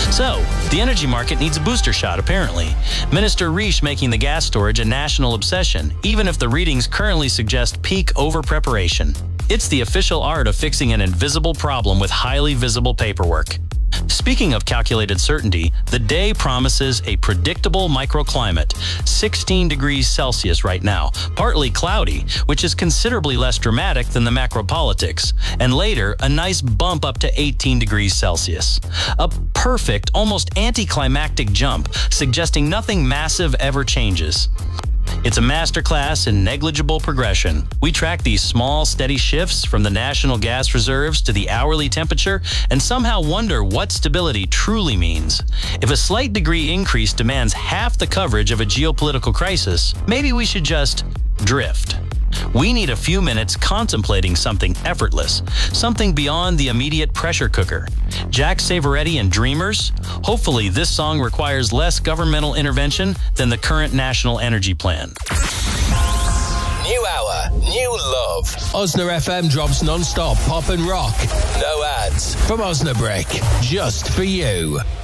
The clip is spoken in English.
So, the energy market needs a booster shot, apparently. Minister Risch making the gas storage a national obsession, even if the readings currently suggest peak over-preparation. It's the official art of fixing an invisible problem with highly visible paperwork. Speaking of calculated certainty, the day promises a predictable microclimate, 16 degrees Celsius right now, partly cloudy, which is considerably less dramatic than the macropolitics, and later a nice bump up to 18 degrees Celsius. A perfect, almost anticlimactic jump, suggesting nothing massive ever changes. It's a masterclass in negligible progression. We track these small, steady shifts from the national gas reserves to the hourly temperature and somehow wonder what stability truly means. If a slight degree increase demands half the coverage of a geopolitical crisis, maybe we should just drift. We need a few minutes contemplating something effortless, something beyond the immediate pressure cooker. Jack Savoretti and Dreamers? Hopefully this song requires less governmental intervention than the current national energy plan. New hour, new love. Osna FM drops non-stop pop and rock. No ads. From Osnabrück, just for you.